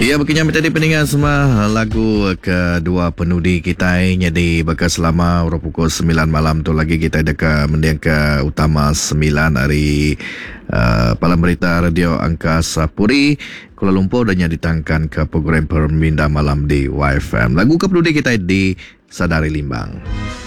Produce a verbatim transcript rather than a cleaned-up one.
Ya, berkenyam tadi pendengar semua lagu kedua penudi kita jadi bekas selama orang pukul sembilan malam tu lagi kita dekat mendiang ke utama sembilan hari uh, Palang Berita Radio Angkasa Puri Kuala Lumpur dan yang ditangkan ke program Perminda Malam di Y F M. Lagu ke penudi kita di Sadari Limbang.